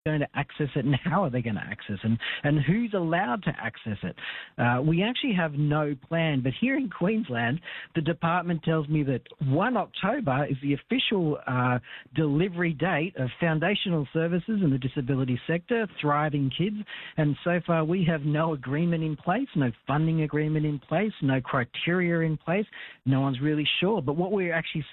going to access it and how are they going to access it and who's allowed to access it. We actually have no plan, but here in Queensland, the department tells me that 1 October is the official delivery date of foundational services in the disability sector, Thriving Kids, and so far we have no agreement in place, no funding agreement in place, no criteria in place. No one's really sure, but what we actually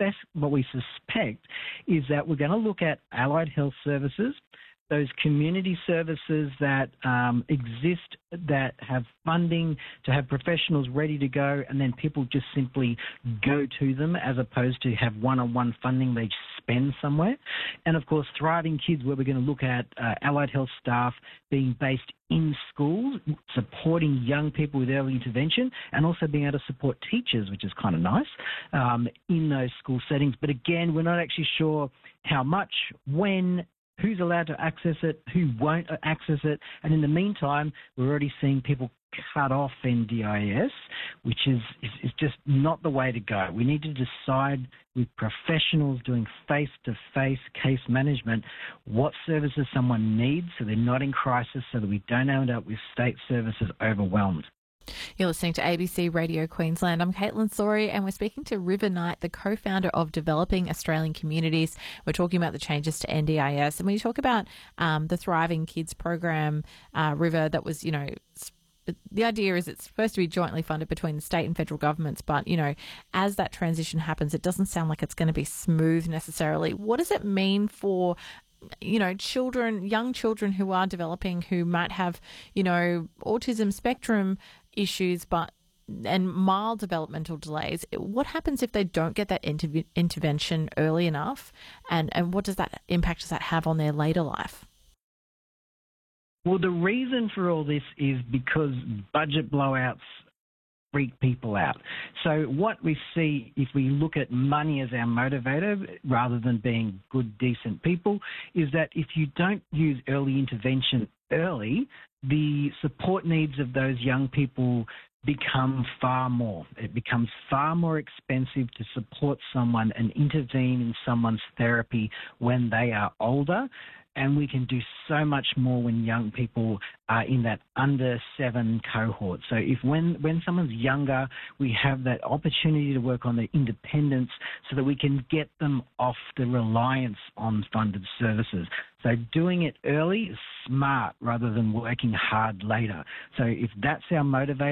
suspect is that we're going to look at allied health services, those community services that exist, that have funding to have professionals ready to go, and then people just simply go to them as opposed to have one-on-one funding they spend somewhere. And, of course, Thriving Kids, where we're going to look at allied health staff being based in schools, supporting young people with early intervention, and also being able to support teachers, which is kind of nice, in those school settings. But, again, we're not actually sure how much, when, who's allowed to access it, who won't access it. And in the meantime, we're already seeing people cut off NDIS, which is just not the way to go. We need to decide with professionals doing face-to-face case management what services someone needs so they're not in crisis, so that we don't end up with state services overwhelmed. You're listening to ABC Radio Queensland. I'm Caitlin Sori, and we're speaking to River Knight, the co-founder of Developing Australian Communities. We're talking about the changes to NDIS, and when you talk about the Thriving Kids program, River, that was, the idea is it's supposed to be jointly funded between the state and federal governments, but, as that transition happens, it doesn't sound like it's going to be smooth necessarily. What does it mean for young children who are developing, who might have, autism spectrum issues, and mild developmental delays? What happens if they don't get that intervention early enough, and what does that have on their later life? Well, the reason for all this is because budget blowouts freak people out. So what we see, if we look at money as our motivator rather than being good, decent people, is that if you don't use early intervention early, the support needs of those young people become far more. It becomes far more expensive to support someone and intervene in someone's therapy when they are older. And we can do so much more when young people are in that under 7 cohort. So when someone's younger, we have that opportunity to work on their independence so that we can get them off the reliance on funded services. So doing it early is smart rather than working hard later. So if that's our motivator,